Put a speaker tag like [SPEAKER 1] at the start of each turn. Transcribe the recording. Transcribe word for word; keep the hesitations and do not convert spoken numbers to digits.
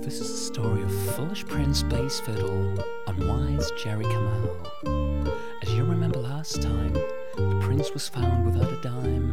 [SPEAKER 1] This is the story of Foolish Prince Bass Fiddle and Wise Jerry Kamal. As you remember last time, the prince was found without a dime